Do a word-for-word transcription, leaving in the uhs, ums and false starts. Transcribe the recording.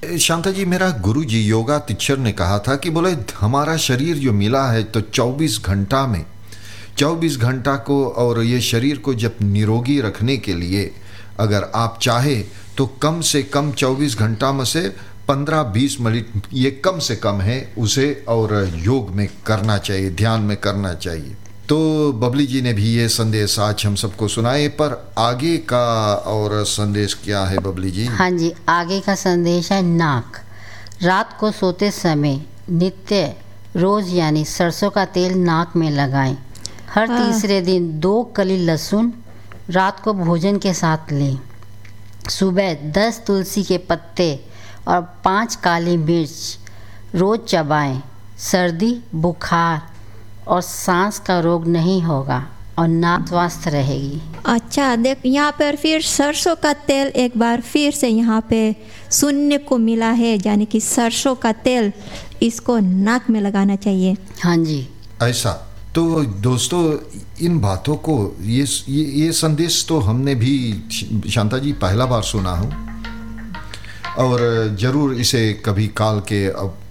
शांता जी, मेरा गुरु जी योगा टीचर ने कहा था कि बोले हमारा शरीर जो मिला है तो चौबीस घंटा में चौबीस घंटा को, और ये शरीर को जब निरोगी रखने के लिए अगर आप चाहे तो कम से कम चौबीस घंटा में से पंद्रह बीस मिनट, ये कम से कम है उसे, और योग में करना चाहिए, ध्यान में करना चाहिए। तो बबली जी ने भी ये संदेश आज हम सबको सुनाए, पर आगे का और संदेश क्या है बबली जी? हाँ जी, आगे का संदेश है नाक। रात को सोते समय नित्य रोज यानी सरसों का तेल नाक में लगाएं। हर तीसरे दिन दो कली लहसुन रात को भोजन के साथ लें। सुबह दस तुलसी के पत्ते और पांच काली मिर्च रोज चबाएं। सर्दी, बुखार और सांस का रोग नहीं होगा और नाक स्वस्थ रहेगी। अच्छा, देख यहाँ पर फिर सरसों का तेल एक बार फिर से यहाँ पे सुनने को मिला है, यानी कि सरसों का तेल इसको नाक में लगाना चाहिए। हाँ जी, ऐसा तो दोस्तों, इन बातों को, ये ये, ये संदेश तो हमने भी शांता जी पहला बार सुना हूँ, और ज़रूर इसे कभी काल के अब